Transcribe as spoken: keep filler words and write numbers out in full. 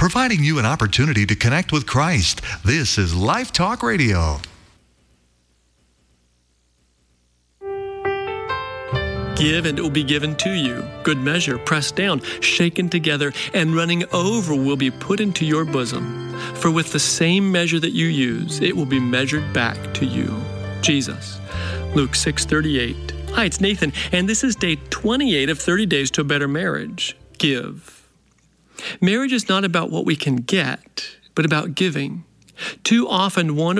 providing you an opportunity to connect with Christ. This is Life Talk Radio. Give, and it will be given to you. Good measure, pressed down, shaken together, and running over will be put into your bosom. For with the same measure that you use, it will be measured back to you. Jesus. Luke six thirty-eight. Hi, it's Nathan, and this is day twenty-eight of thirty days to a better marriage. Give. Marriage is not about what we can get, but about giving. Too often, one